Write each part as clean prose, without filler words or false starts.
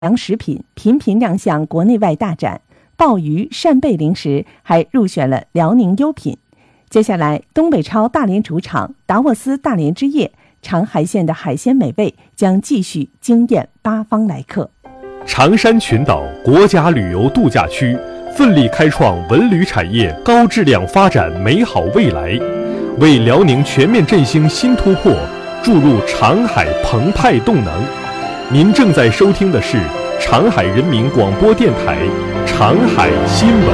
粮食品频频亮相国内外大展，鲍鱼、扇贝零食还入选了辽宁优品。接下来，东北超大连主场达沃斯大连之夜，长海县的海鲜美味将继续惊艳八方来客。 长山群岛国家旅游度假区奋力开创文旅产业高质量发展美好未来，为辽宁全面振兴新突破注入长海澎湃动能。您正在收听的是长海人民广播电台长海新闻。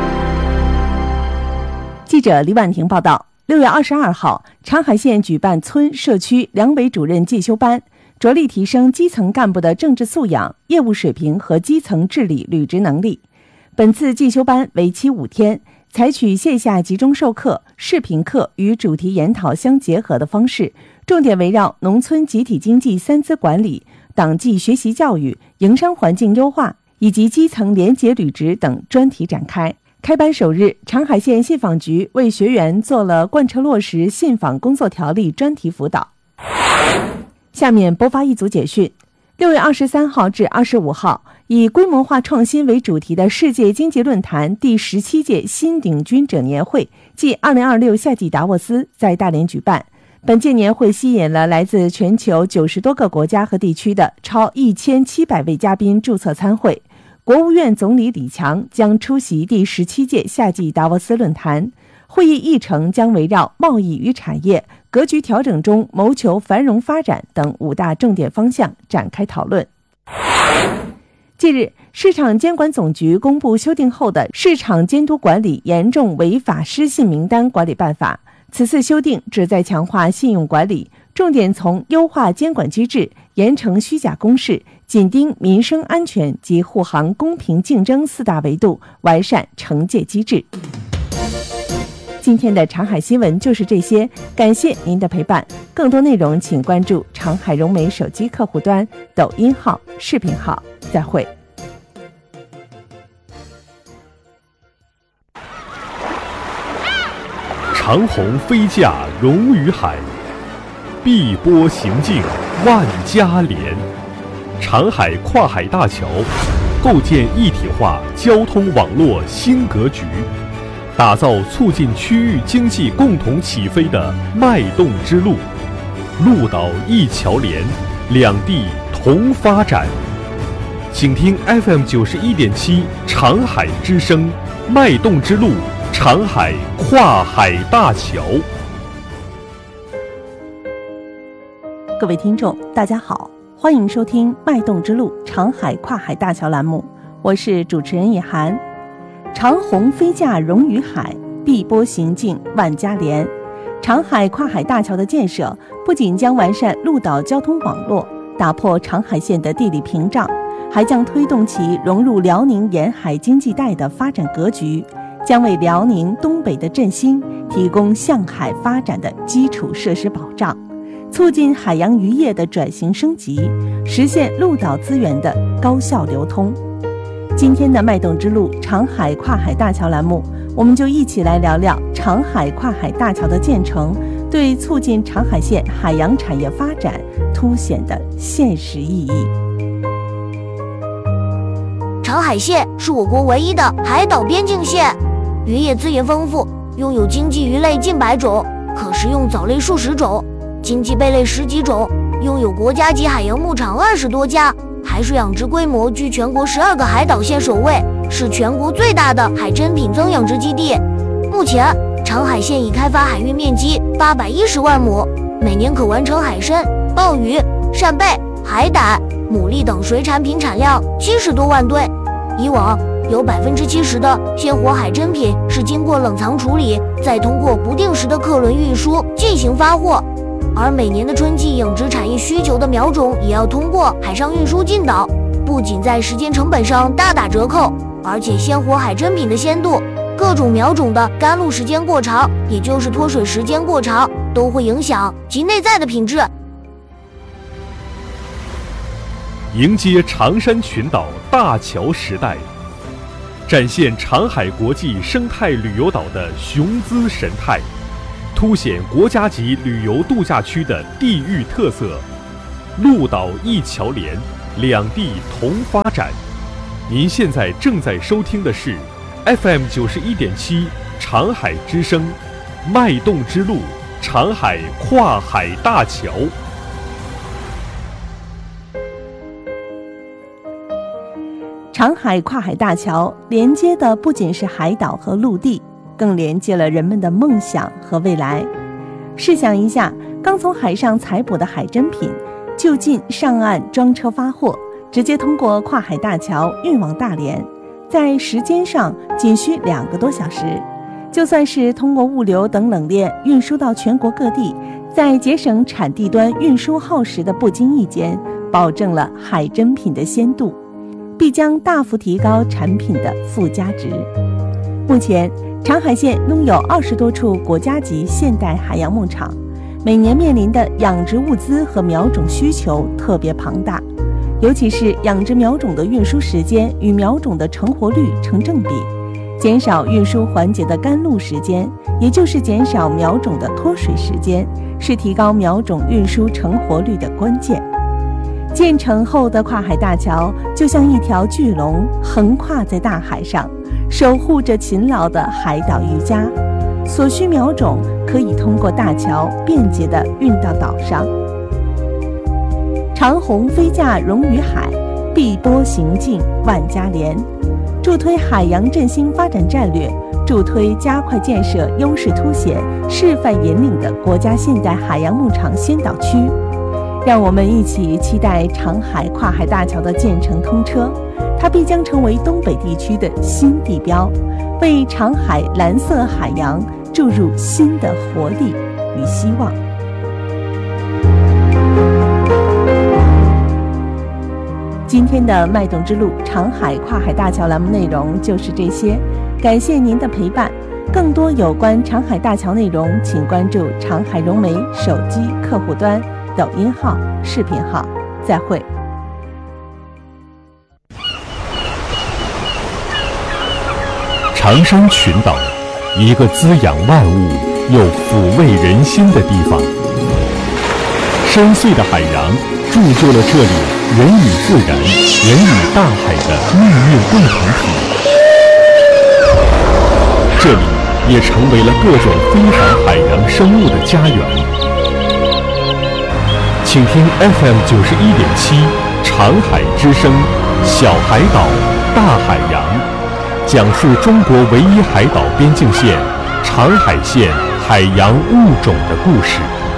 记者李婉婷报道，6月22号，长海县举办村社区两委主任进修班，着力提升基层干部的政治素养、业务水平和基层治理履职能力。本次进修班为期5天，采取线下集中授课、视频课与主题研讨相结合的方式，重点围绕农村集体经济3资管理、党纪学习教育、营商环境优化以及基层廉洁履职等专题展开。开班首日，长海县信访局为学员做了贯彻落实信访工作条例专题辅导。下面播发一组简讯。6月23号至25号，以规模化创新为主题的世界经济论坛第17届新领军者年会暨2026夏季达沃斯在大连举办。本届年会吸引了来自全球90多个国家和地区的超1700位嘉宾注册参会。国务院总理李强将出席第17届夏季达沃斯论坛。会议议程将围绕贸易与产业、格局调整中谋求繁荣发展等5大重点方向展开讨论。近日，市场监管总局公布修订后的《市场监督管理严重违法失信名单管理办法》。此次修订旨在强化信用管理，重点从优化监管机制、严惩虚假公示、紧盯民生安全及护航公平竞争4大维度，完善惩戒机制。今天的长海新闻就是这些，感谢您的陪伴。更多内容请关注长海融媒手机客户端、抖音号、视频号。再会。 长鸿飞架融于海，碧波行径万家连。长海跨海大桥构建一体化交通网络新格局，打造促进区域经济共同起飞的脉动之路。陆岛一桥连，两地同发展。请听 FM91.7 长海之声，脉动之路，长海跨海大桥。 各位听众大家好，欢迎收听脉动之路长海跨海大桥栏目，我是主持人叶涵。长鸿飞架融于海，碧波行径万家连。长海跨海大桥的建设不仅将完善陆岛交通网络，打破长海县的地理屏障，还将推动其融入辽宁沿海经济带的发展格局，将为辽宁东北的振兴提供向海发展的基础设施保障，促进海洋渔业的转型升级，实现陆岛资源的高效流通。今天的脉动之路长海跨海大桥栏目，我们就一起来聊聊长海跨海大桥的建成对促进长海县海洋产业发展凸显的现实意义。 长海县是我国唯一的海岛边境县，渔业资源丰富，拥有经济鱼类近100种，可食用藻类数十种，经济贝类10几种，拥有国家级海洋牧场20多家，海水养殖规模居全国12个海岛县首位，是全国最大的海珍品增养殖基地。目前，长海县已开发海域面积810万亩，每年可完成海参、鲍鱼、扇贝、海胆、牡蛎等水产品产量70多万吨。以往有70%的鲜活海珍品是经过冷藏处理，再通过不定时的客轮运输进行发货。而每年的春季养殖产业需求的苗种也要通过海上运输进岛，不仅在时间成本上大打折扣，而且鲜活海珍品的鲜度、各种苗种的甘露时间过长，也就是脱水时间过长，都会影响其内在的品质。 迎接长山群岛大桥时代，展现长海国际生态旅游岛的雄姿神态，凸显国家级旅游度假区的地域特色。陆岛一桥连， 两地同发展。您现在正在收听的是 FM 91.7长海之声，脉动之路，长海跨海大桥。 长海跨海大桥连接的不仅是海岛和陆地，更连接了人们的梦想和未来。试想一下，刚从海上采捕的海珍品就近上岸装车发货，直接通过跨海大桥运往大连，在时间上仅需2个多小时。就算是通过物流等冷链运输到全国各地，在节省产地端运输耗时的不经意间，保证了海珍品的鲜度，必将大幅提高产品的附加值。目前，长海县拥有20多处国家级现代海洋牧场，每年面临的养殖物资和苗种需求特别庞大，尤其是养殖苗种的运输时间与苗种的成活率成正比，减少运输环节的干露时间，也就是减少苗种的脱水时间，是提高苗种运输成活率的关键。建成后的跨海大桥就像一条巨龙横跨在大海上，守护着勤劳的海岛渔家。所需苗种可以通过大桥便捷地运到岛上。长虹飞架融于海，碧波行进万家连，助推海洋振兴发展战略，助推加快建设优势凸显、示范引领的国家现代海洋牧场先导区。让我们一起期待长海跨海大桥的建成通车，它必将成为东北地区的新地标，为长海蓝色海洋注入新的活力与希望。今天的脉动之路长海跨海大桥栏目内容就是这些，感谢您的陪伴。更多有关长海大桥内容，请关注长海融媒手机客户端、抖音号、视频号。再会。 长山群岛，一个滋养万物又抚慰人心的地方。深邃的海洋铸就了这里人与自然、人与大海的命运共同体。这里也成为了各种非凡海洋生物的家园。请听 FM 91.7长海之声，小海岛，大海洋，讲述中国唯一海岛边境线长海县海洋物种的故事。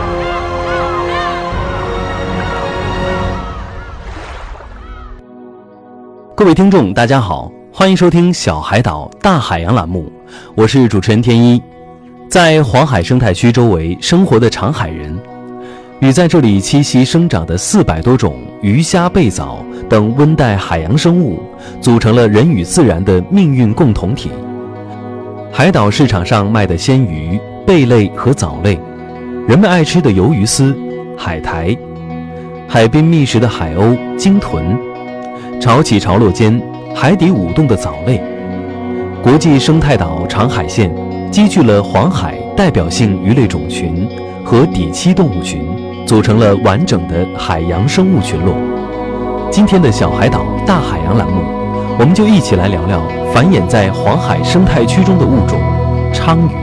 各位听众大家好，欢迎收听小海岛大海洋栏目，我是主持人天一。在黄海生态区周围生活的长海人，与在这里栖息生长的400多种鱼虾贝藻等温带海洋生物，组成了人与自然的命运共同体。海岛市场上卖的鲜鱼、贝类和藻类，人们爱吃的鱿鱼丝、海苔，海滨觅食的海鸥、鲸豚，潮起潮落间海底舞动的藻类。国际生态岛长海县积聚了黄海代表性鱼类种群和底栖动物群，组成了完整的海洋生物群落。今天的小海岛大海洋栏目，我们就一起来聊聊繁衍在黄海生态区中的物种鲳鱼。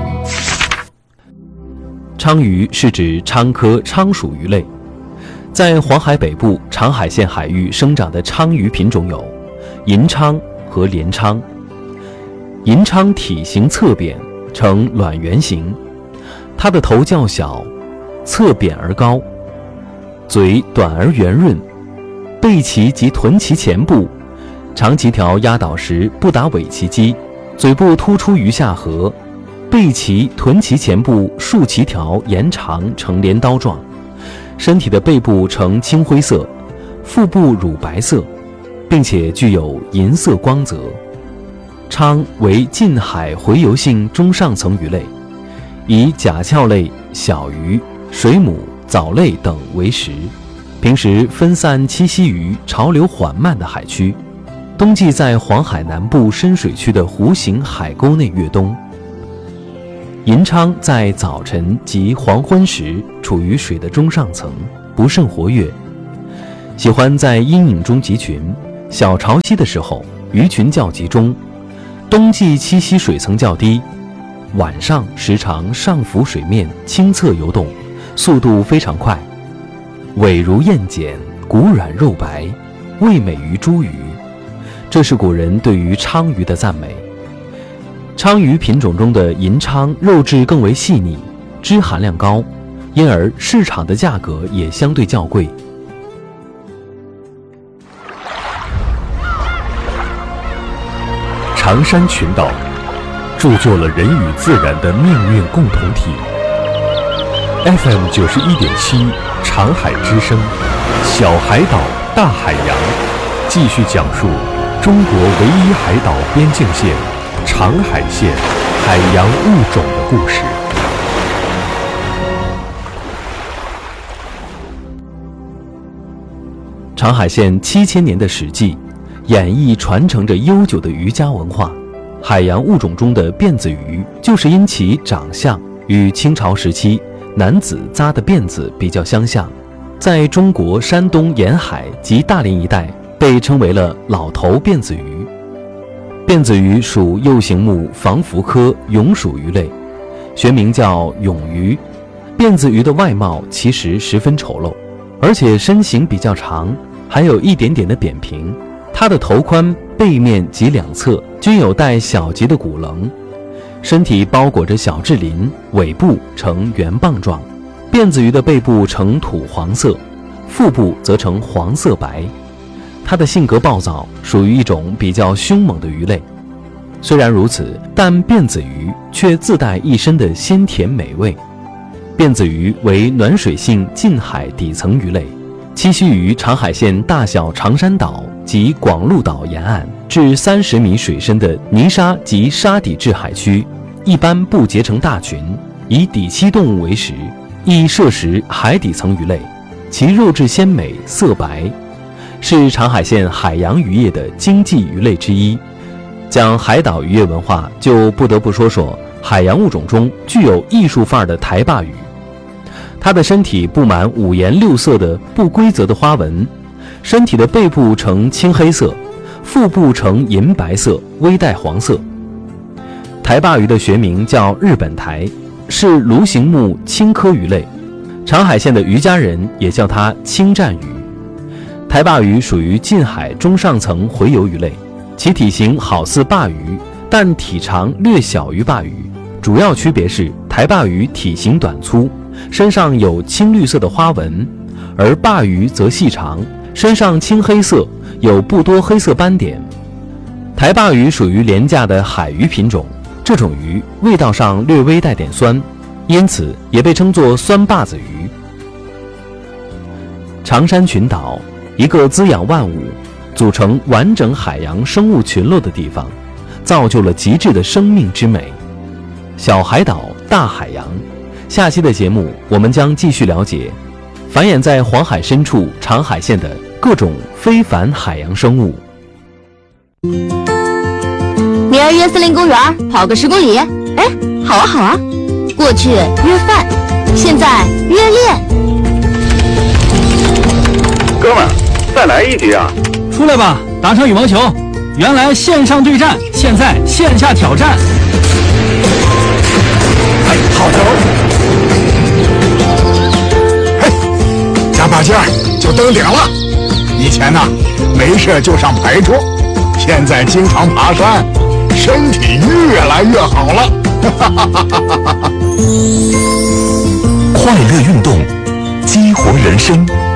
鲳鱼是指鲳科鲳属鱼类，在黄海北部长海县海域生长的鲳鱼品种有银鲳和连鲳。银鲳体型侧扁，呈卵圆形，它的头较小，侧扁而高，嘴短而圆润，背鳍及臀鳍前部长鳍条压倒时不达尾鳍肌，嘴部突出于下颌，背鳍、臀鳍前部竖鳍条延长呈镰刀状，身体的背部呈青灰色，腹部乳白色，并且具有银色光泽。鲳为近海洄游性中上层鱼类，以甲壳类、小鱼、水母、藻类等为食，平时分散栖息于潮流缓慢的海区，冬季在黄海南部深水区的弧形海沟内越冬。银鲳在早晨及黄昏时处于水的中上层，不甚活跃。 喜欢在阴影中集群。小潮汐的时候，鱼群较集中；冬季栖息水层较低，晚上时常上浮水面，清侧游动，速度非常快。尾如燕剪，骨软肉白，味美于茱萸。这是古人对于鲳鱼的赞美。鲳鱼品种中的银鲳肉质更为细腻，脂含量高，因而市场的价格也相对较贵。 长山群岛铸就了人与自然的命运共同体。FM 91.7长海之声，小海岛大海洋，继续讲述中国唯一海岛边境线长海县海洋物种的故事。 长海县7000年的史记，演绎传承着悠久的渔家文化。海洋物种中的辫子鱼，就是因其长相与清朝时期男子扎的辫子比较相像，在中国山东沿海及大连一带被称为了老头辫子鱼。辫子鱼属幼形目防蝠科永属鱼类，学名叫永鱼。辫子鱼的外貌其实十分丑陋，而且身形比较长，还有一点点的扁平。它的头宽，背面及两侧均有带小节的骨棱，身体包裹着小质鳞，尾部呈圆棒状。辫子鱼的背部呈土黄色，腹部则呈黄色白。它的性格暴躁，属于一种比较凶猛的鱼类。虽然如此，但辫子鱼却自带一身的鲜甜美味。辫子鱼为暖水性近海底层鱼类，栖息于长海县大小长山岛及广鹿岛沿岸至30米水深的泥沙及沙底质海区，一般不结成大群，以底栖动物为食，易摄食海底层鱼类，其肉质鲜美，色白，是长海县海洋渔业的经济鱼类之一。讲海岛渔业文化，就不得不说说海洋物种中具有艺术范儿的台坝鱼。它的身体布满5颜6色的不规则的花纹，身体的背部呈青黑色，腹部呈银白色，微带黄色。台坝鱼的学名叫日本台，是鲈形目青科鱼类，长海县的渔家人也叫它青战鱼。台坝鱼属于近海中上层洄游鱼类，其体型好似鲅鱼，但体长略小于鲅鱼。主要区别是台坝鱼体型短粗，身上有青绿色的花纹，而鲅鱼则细长，身上青黑色，有不多黑色斑点。台坝鱼属于廉价的海鱼品种，这种鱼味道上略微带点酸，因此也被称作酸把子鱼。长山群岛，一个滋养万物、组成完整海洋生物群落的地方，造就了极致的生命之美。小海岛，大海洋。下期的节目，我们将继续了解繁衍在黄海深处长海县的各种非凡海洋生物。 明儿约森林公园跑个10公里，哎，好啊好啊。过去约饭，现在约练。 哥们儿，再来一局啊！ 出来吧，打场羽毛球。原来线上对战，现在线下挑战。 哎，好球！嘿，加把劲儿就登顶了。以前呢，没事就上牌桌，现在经常爬山，身体越来越好了。 快乐运动，激活人生。